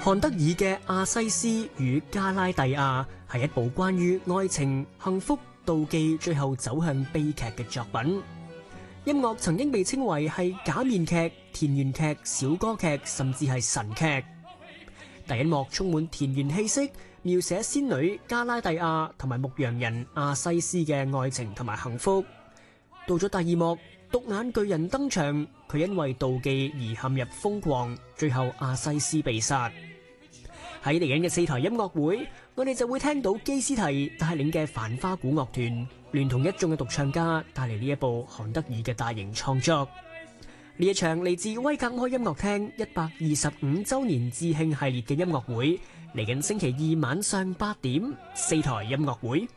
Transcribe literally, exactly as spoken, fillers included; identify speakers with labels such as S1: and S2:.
S1: 韓德爾嘅《阿西斯與加拉蒂亞》係一部關於愛情、幸福、妒忌，最後走向悲劇嘅作品。音樂曾經被稱為係假面劇、田園劇、小歌劇，甚至係神劇。第一幕充滿田園氣息，描寫仙女加拉蒂亞同埋牧羊人阿西斯嘅愛情同埋幸福。到咗第二幕，獨眼巨人登場，佢因為妒忌而陷入瘋狂，最後阿西斯被殺。喺嚟緊嘅四台音樂會，我哋就會聽到基斯提帶領嘅繁花鼓樂團，聯同一眾嘅獨唱家帶嚟呢一部韓德爾嘅大型創作。呢一場嚟自威格摩音樂廳一百二十五周年致慶系列嘅音樂會，嚟緊星期二晚上八點，四台音樂會。